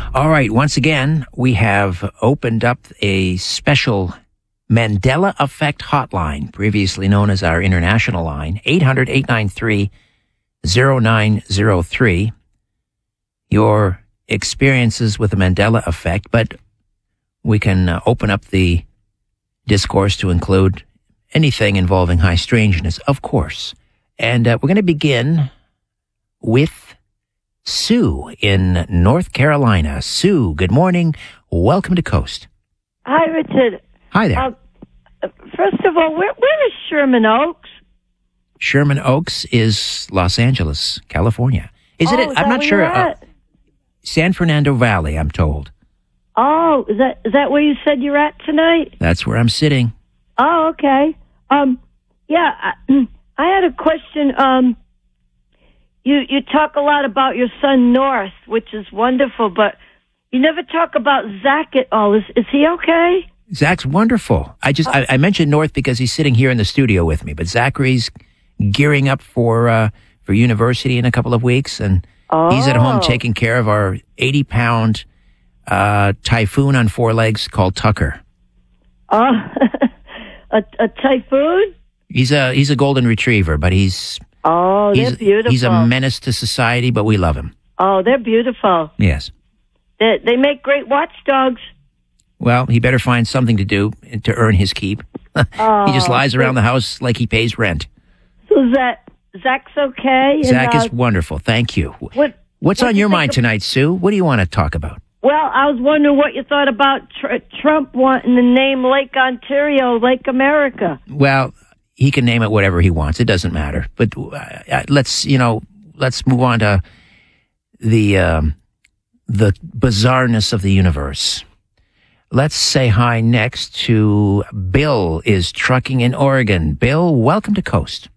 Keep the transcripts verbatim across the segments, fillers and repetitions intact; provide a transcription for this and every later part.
All right, once again, we have opened up a special Mandela Effect hotline, previously known as our international line, eight hundred, eight nine three, zero nine zero three. Your experiences with the Mandela Effect, but we can uh, open up the discourse to include anything involving high strangeness, of course. And uh, we're going to begin with Sue in North Carolina. Sue, good morning. Welcome to Coast. Hi, Richard. Hi there. Uh, first of all, where, where is Sherman Oaks? Sherman Oaks is Los Angeles, California. Is oh, it? Is I'm not sure. Uh, at? San Fernando Valley, I'm told. Oh, is that is that where you said you're at tonight? That's where I'm sitting. Oh, okay. Um, yeah, I, I had a question. Um, you you talk a lot about your son North, which is wonderful, but you never talk about Zach at all. Is is he okay? Zach's wonderful. I just I, I mentioned North because he's sitting here in the studio with me, but Zachary's gearing up for uh, for university in a couple of weeks, and oh. he's at home taking care of our eighty pound uh, typhoon on four legs called Tucker. Oh, a, a typhoon? He's a he's a golden retriever, but he's oh, they're he's, beautiful. He's a menace to society, but we love him. Oh, they're beautiful. Yes, they they make great watchdogs. Well, he better find something to do to earn his keep. Oh, he just lies around the house like he pays rent. So Zach, Zach's okay? Zach and, uh, is wonderful. Thank you. What, What's what on do your you mind think tonight, Sue? What do you want to talk about? Well, I was wondering what you thought about tr- Trump wanting to name Lake Ontario Lake America. Well, he can name it whatever he wants. It doesn't matter. But uh, let's, you know, let's move on to the um, the bizarreness of the universe. Let's say hi next to Bill is trucking in Oregon. Bill, welcome to Coast.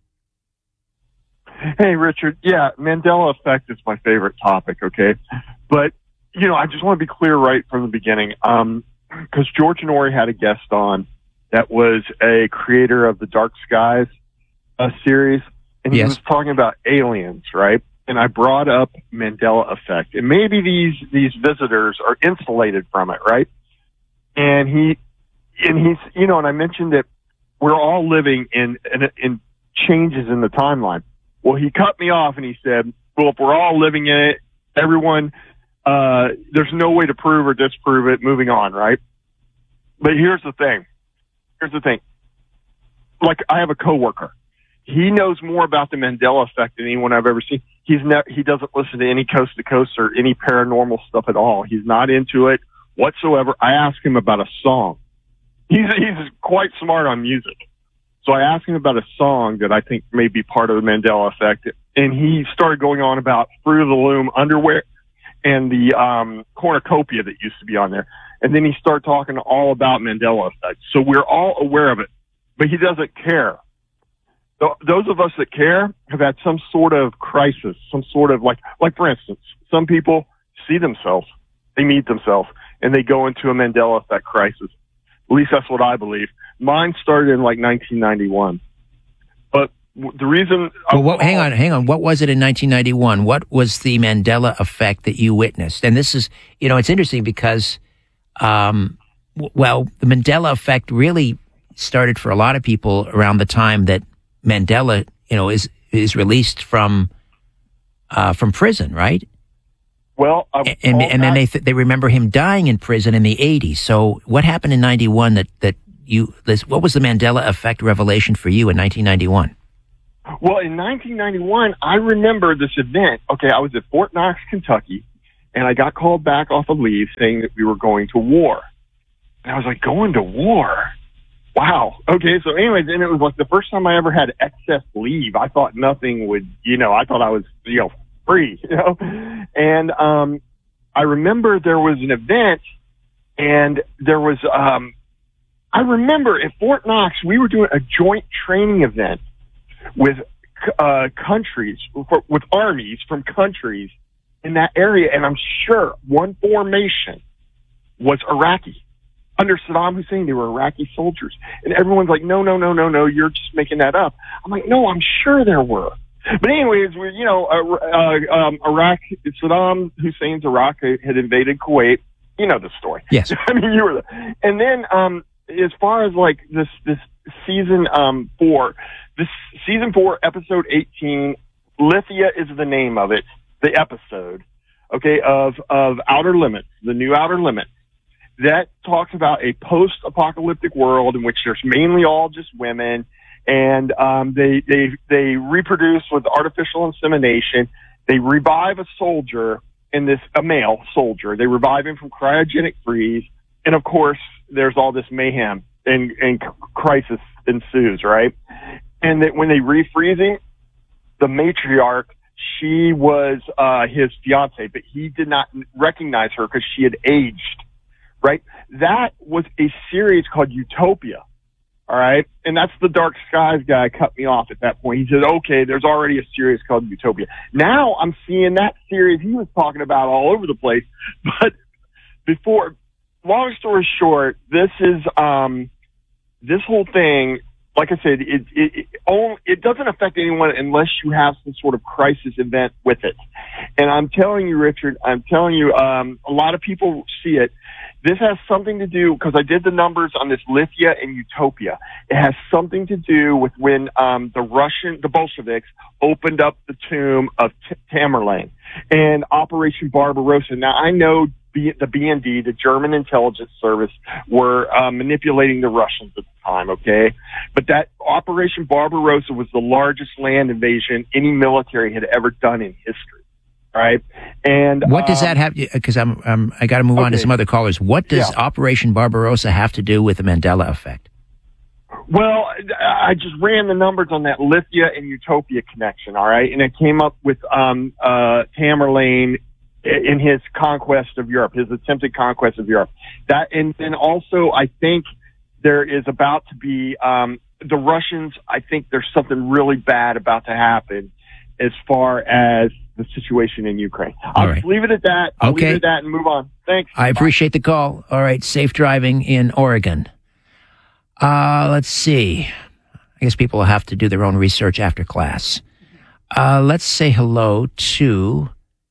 Hey, Richard. Yeah, Mandela Effect is my favorite topic, okay? But, you know, I just want to be clear right from the beginning, um, because George Norrie had a guest on that was a creator of the Dark Skies uh, series, and he Yes. was talking about aliens, right? And I brought up Mandela Effect, and maybe these these visitors are insulated from it, right? And he, and he's, you know, and I mentioned that we're all living in, in, in changes in the timeline. Well, he cut me off and he said, well, if we're all living in it, everyone, uh, there's no way to prove or disprove it, moving on, right? But here's the thing. Here's the thing. Like, I have a coworker. He knows more about the Mandela Effect than anyone I've ever seen. He's ne- he doesn't listen to any Coast to Coast or any paranormal stuff at all. He's not into it whatsoever. I asked him about a song. He's he's quite smart on music. So I asked him about a song that I think may be part of the Mandela Effect. And he started going on about Fruit of the Loom underwear and the um, cornucopia that used to be on there. And then he started talking all about Mandela Effect. So we're all aware of it, but he doesn't care. Th- those of us that care have had some sort of crisis, some sort of like, like for instance, some people see themselves, they meet themselves, and they go into a Mandela Effect crisis. At least that's what I believe. Mine started in like nineteen ninety-one. But w- the reason... Well, what, hang on, hang on. What was it in nineteen ninety-one? What was the Mandela Effect that you witnessed? And this is, you know, it's interesting because, um, w- well, the Mandela Effect really started for a lot of people around the time that Mandela, you know, is is released from uh, from prison, right? Well, uh, and, and then they th- they remember him dying in prison in the eighties. So what happened in ninety-one that that you this, what was the Mandela Effect revelation for you in nineteen ninety-one? Well, in nineteen ninety-one, I remember this event. Okay, I was at Fort Knox, Kentucky, and I got called back off of leave saying that we were going to war. And I was like, going to war? Wow. Okay, so anyways, and it was like the first time I ever had excess leave. I thought nothing would, you know, I thought I was, you know, free, you know. And um, I remember there was an event, and there was, um, I remember at Fort Knox, we were doing a joint training event with uh, countries, with armies from countries in that area, and I'm sure one formation was Iraqi. Under Saddam Hussein, they were Iraqi soldiers. And everyone's like, no, no, no, no, no, you're just making that up. I'm like, no, I'm sure there were. But anyways, we, you know, uh, uh, um, Iraq, Saddam Hussein's Iraq had invaded Kuwait. You know the story. Yes. I mean, you were there. And then, um, as far as like this, this season, um, four, this season four, episode eighteen, Lithia is the name of it, the episode, okay, of, of Outer Limits, the new Outer Limits. That talks about a post-apocalyptic world in which there's mainly all just women, and um, they they they reproduce with artificial insemination. They revive a soldier in this a male soldier. They revive him from cryogenic freeze, and of course, there's all this mayhem and, and crisis ensues, right? And that when they refreeze him, the matriarch, she was uh, his fiance, but he did not recognize her because she had aged. Right? That was a series called Utopia. All right. And that's the Dark Skies guy cut me off at that point. He said, okay, there's already a series called Utopia. Now I'm seeing that series he was talking about all over the place. But before, long story short, this is, um, this whole thing, like I said, it, it, it, only, it doesn't affect anyone unless you have some sort of crisis event with it. And I'm telling you, Richard, I'm telling you, um, a lot of people see it. This has something to do, because I did the numbers on this Lithia and Utopia. It has something to do with when um, the Russian, the Bolsheviks, opened up the tomb of T- Tamerlane and Operation Barbarossa. Now, I know B- the B N D, the German intelligence service, were uh, manipulating the Russians at the time, okay? But that Operation Barbarossa was the largest land invasion any military had ever done in history. Right. And what does um, that have? Because I'm, I'm, I got to move okay. on to some other callers. What does yeah. Operation Barbarossa have to do with the Mandela effect? Well, I just ran the numbers on that Lithia and Utopia connection. All right. And it came up with, um, uh, Tamerlane in his conquest of Europe, his attempted conquest of Europe. That, and then also I think there is about to be, um, the Russians, I think there's something really bad about to happen as far as the situation in Ukraine. I'll right. just leave it at that. I'll okay. leave it at that and move on. Thanks. I appreciate Bye. the call. All right. Safe driving in Oregon. Uh, let's see. I guess people will have to do their own research after class. Uh, let's say hello to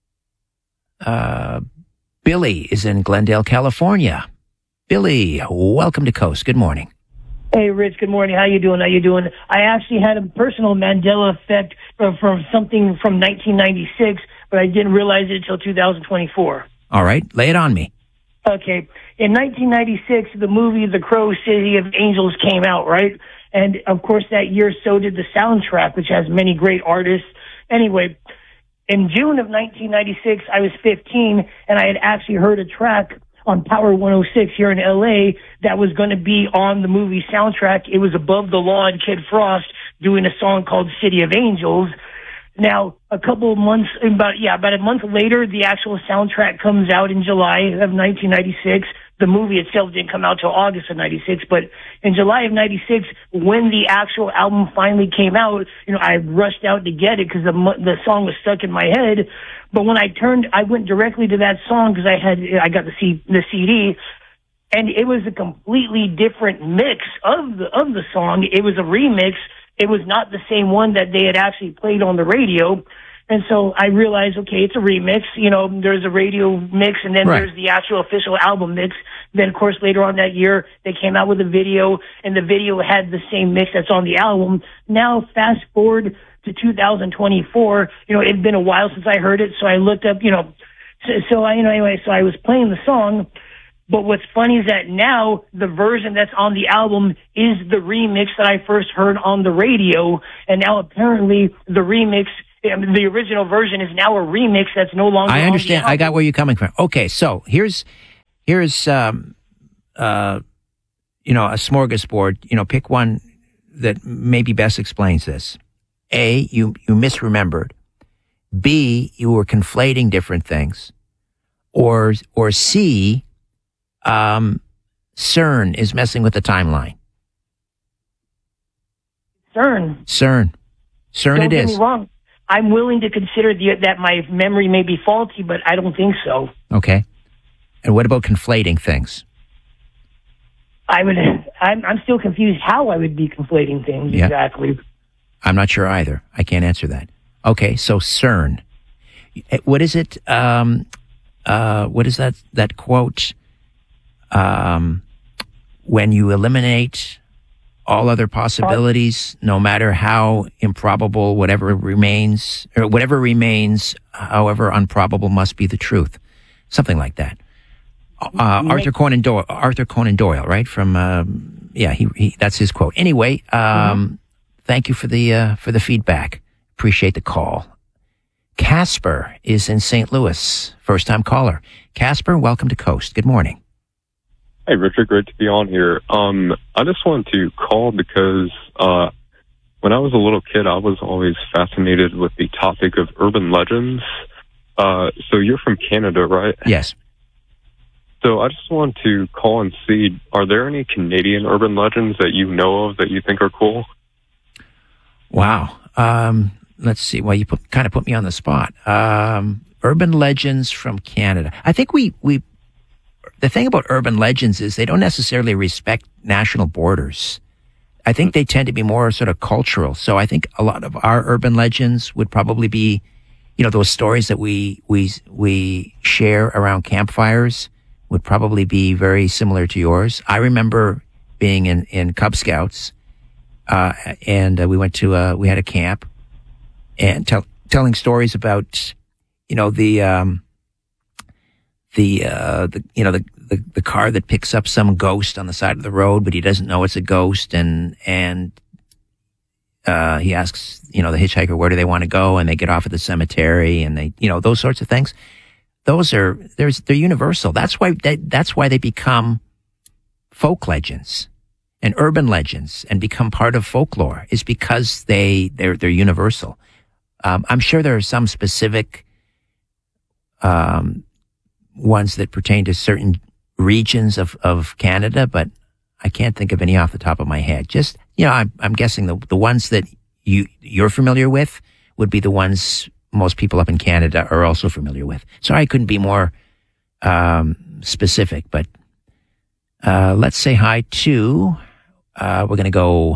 uh, Billy is in Glendale, California. Billy, welcome to Coast. Good morning. Hey, Rich, good morning. How you doing? How you doing? I actually had a personal Mandela effect from, from something from nineteen ninety-six, but I didn't realize it until two thousand twenty-four. All right. Lay it on me. Okay. In nineteen ninety-six, the movie The Crow City of Angels came out, right? And, of course, that year, so did the soundtrack, which has many great artists. Anyway, in June of nineteen ninety-six, I was fifteen, and I had actually heard a track on Power one oh six here in L A that was going to be on the movie soundtrack. It was Above the Law and Kid Frost doing a song called City of Angels. Now, a couple of months, about, yeah, about a month later, the actual soundtrack comes out in July of nineteen ninety-six. The movie itself didn't come out till August of ninety-six, but in July of ninety-six, when the actual album finally came out, you know, I rushed out to get it because the, the song was stuck in my head. But when I turned, I went directly to that song because I had, I got the C, the C D, and it was a completely different mix of the, of the song. It was a remix. It was not the same one that they had actually played on the radio. And so I realized, okay, it's a remix. You know, there's a radio mix, and then right. there's the actual official album mix. Then, of course, later on that year, they came out with a video, and the video had the same mix that's on the album. Now, fast forward to two thousand twenty-four, you know, it'd been a while since I heard it, so I looked up, you know, so, so I, you know, anyway, so I was playing the song. But what's funny is that now the version that's on the album is the remix that I first heard on the radio, and now apparently the remix, the original version is now a remix that's no longer. I understand. On the I got where you're coming from. Okay, so here's here's um uh you know a smorgasbord. You know, pick one that maybe best explains this. A, you you misremembered. B, you were conflating different things. Or or C, um, CERN is messing with the timeline. CERN. CERN. CERN Don't it get is. me wrong. I'm willing to consider the, that my memory may be faulty, but I don't think so. Okay. And what about conflating things? I would. I'm, I'm still confused how I would be conflating things yeah. exactly. I'm not sure either. I can't answer that. Okay, so CERN. What is it? Um, uh, what is that, that quote? Um, when you eliminate all other possibilities, no matter how improbable whatever remains, or whatever remains, however improbable must be the truth. Something like that. Uh, Arthur Conan Doyle, Arthur Conan Doyle, right? From, um, yeah, he, he, that's his quote. Anyway, um, mm-hmm. Thank you for the, uh, for the feedback. Appreciate the call. Casper is in Saint Louis. First time caller. Casper, welcome to Coast. Good morning. Hey, Richard, great to be on here. Um, I just wanted to call because uh, when I was a little kid, I was always fascinated with the topic of urban legends. Uh, so you're from Canada, right? Yes. So I just wanted to call and see, are there any Canadian urban legends that you know of that you think are cool? Wow. Um, let's see. Well, you put, kind of put me on the spot. Um, urban legends from Canada. I think we, we, the thing about urban legends is they don't necessarily respect national borders. I think they tend to be more sort of cultural. So I think a lot of our urban legends would probably be, you know, those stories that we, we, we share around campfires would probably be very similar to yours. I remember being in, in Cub Scouts, uh, and uh, we went to, uh, we had a camp and tell, telling stories about, you know, the, um, the, uh, the, you know, the, the, the car that picks up some ghost on the side of the road, but he doesn't know it's a ghost. And, and, uh, he asks, you know, the hitchhiker, where do they want to go? And they get off at the cemetery and they, you know, those sorts of things. Those are, there's, they're universal. That's why, they, that's why they become folk legends and urban legends and become part of folklore, is because they, they're, they're universal. Um, I'm sure there are some specific, um, ones that pertain to certain regions of, of Canada, but I can't think of any off the top of my head. Just, you know, I'm, I'm guessing the, the ones that you, you're familiar with would be the ones most people up in Canada are also familiar with. Sorry I couldn't be more, um, specific, but, uh, let's say hi to, uh, we're going to go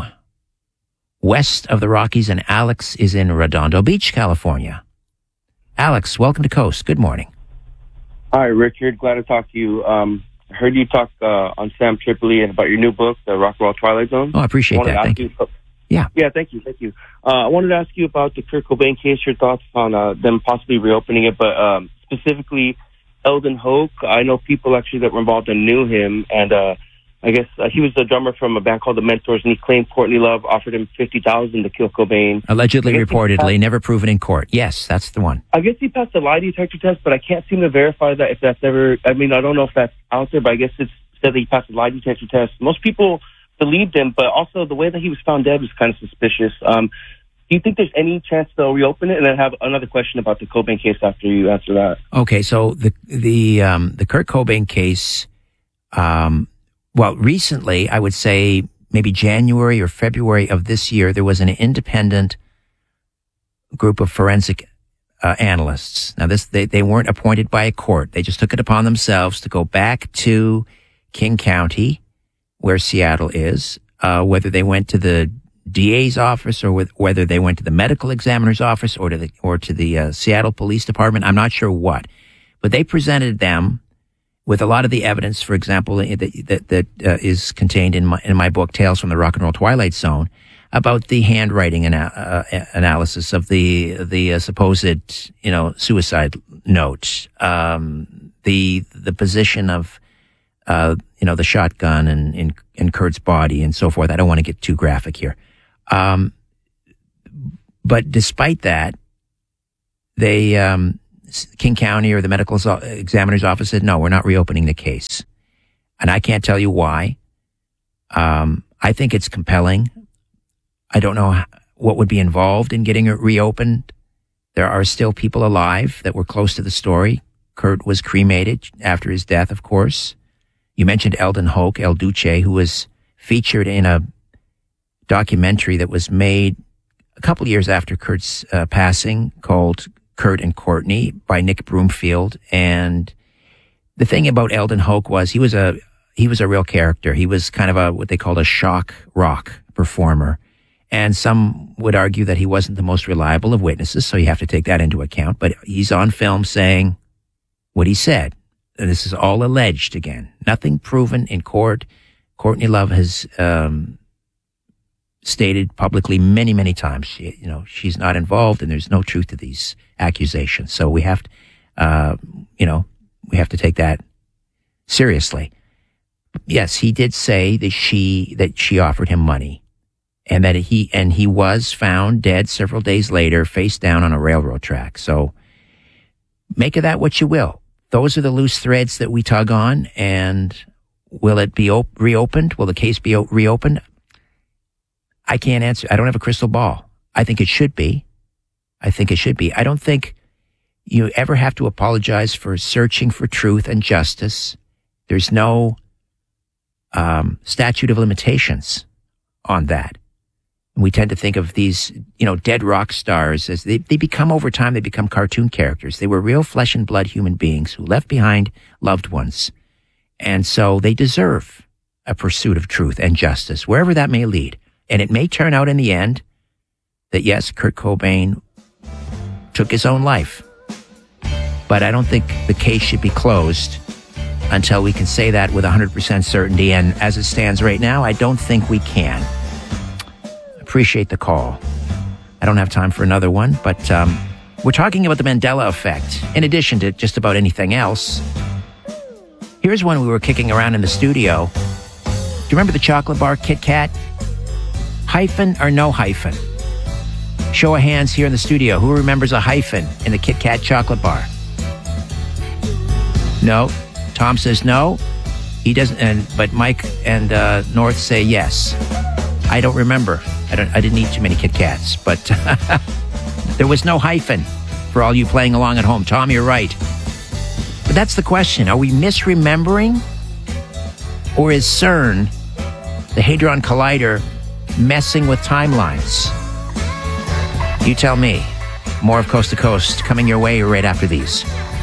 west of the Rockies, and Alex is in Redondo Beach, California. Alex, welcome to Coast. Good morning. Hi, Richard. Glad to talk to you. Um, I heard you talk uh, on Sam Tripoli and about your new book, The Rock and Roll Twilight Zone. Oh, I appreciate I that. Thank you. you. Yeah. Yeah, thank you. Thank you. Uh, I wanted to ask you about the Kurt Cobain case, your thoughts on uh, them possibly reopening it, but um, specifically Eldon Hoke. I know people actually that were involved and knew him, and uh, I guess uh, he was the drummer from a band called The Mentors, and he claimed Courtney Love offered him fifty thousand dollars to kill Cobain. Allegedly, reportedly, passed, never proven in court. Yes, that's the one. I guess he passed the lie detector test, but I can't seem to verify that if that's ever, I mean, I don't know if that's out there, but I guess it's said that he passed the lie detector test. Most people believed him, but also the way that he was found dead was kind of suspicious. Um, do you think there's any chance they'll reopen it? And then I have another question about the Cobain case after you answer that. Okay, so the the um, the Kurt Cobain case, um, well, recently, I would say maybe January or February of this year, there was an independent group of forensic uh, analysts. Now, this they, they weren't appointed by a court. They just took it upon themselves to go back to King County, where Seattle is, uh, whether they went to the D A's office or with, whether they went to the medical examiner's office or to the or to the uh, Seattle Police Department. I'm not sure what, but they presented them with a lot of the evidence, for example, that that, that uh, is contained in my in my book Tales from the Rock and Roll Twilight Zone, about the handwriting ana- uh, analysis of the the uh, supposed you know suicide note, um, the the position of uh, you know the shotgun in, in in Kurt's body and so forth. I don't want to get too graphic here, um, but despite that, they. Um, King County or the medical examiner's office said, no, we're not reopening the case. And I can't tell you why. Um, I think it's compelling. I don't know what would be involved in getting it reopened. There are still people alive that were close to the story. Kurt was cremated after his death, of course. You mentioned Eldon Hoke, El Duce, who was featured in a documentary that was made a couple years after Kurt's uh, passing called Kurt and Courtney by Nick Broomfield. And the thing about Eldon Hoke was he was a he was a real character. He was kind of a what they called a shock rock performer. And some would argue that he wasn't the most reliable of witnesses, so you have to take that into account. But he's on film saying what he said. And this is all alleged again. Nothing proven in court. Courtney Love has um, stated publicly many, many times, she, you know, she's not involved and there's no truth to these accusations. So we have to, uh, you know, we have to take that seriously. Yes, he did say that she, that she offered him money and that he, and he was found dead several days later, face down on a railroad track. So make of that what you will. Those are the loose threads that we tug on, and will it be op- reopened? Will the case be o- reopened? I can't answer. I don't have a crystal ball. I think it should be. I think it should be. I don't think you ever have to apologize for searching for truth and justice. There's no um, statute of limitations on that. We tend to think of these, you know, dead rock stars as they, they become, over time, they become cartoon characters. They were real flesh and blood human beings who left behind loved ones. And so they deserve a pursuit of truth and justice, wherever that may lead. And it may turn out in the end that, yes, Kurt Cobain took his own life. But I don't think the case should be closed until we can say that with one hundred percent certainty. And as it stands right now, I don't think we can. Appreciate the call. I don't have time for another one, but um, we're talking about the Mandela effect, in addition to just about anything else. Here's one we were kicking around in the studio. Do you remember the chocolate bar Kit Kat? Hyphen or no hyphen? Show of hands here in the studio. Who remembers a hyphen in the Kit Kat chocolate bar? No. Tom says no. He doesn't. And but Mike and uh, North say yes. I don't remember. I don't. I didn't eat too many Kit Kats, but there was no hyphen for all you playing along at home. Tom, you're right. But that's the question. Are we misremembering? Or is CERN, the Hadron Collider, messing with timelines? You tell me. More of Coast to Coast coming your way right after these.